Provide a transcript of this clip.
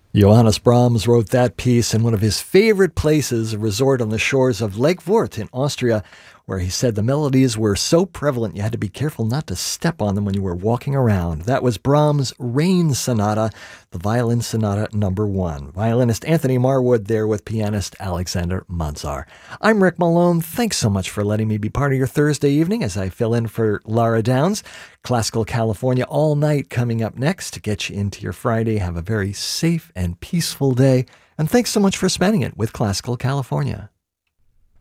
Johannes Brahms wrote that piece in one of his favorite places, a resort on the shores of Lake Wort in Austria, where he said the melodies were so prevalent you had to be careful not to step on them when you were walking around. That was Brahms' Rain Sonata, the Violin Sonata number 1. Violinist Anthony Marwood there with pianist Alexander Manzar. I'm Rick Malone. Thanks so much for letting me be part of your Thursday evening as I fill in for Lara Downs. Classical California all night coming up next to get you into your Friday. Have a very safe and peaceful day. And thanks so much for spending it with Classical California.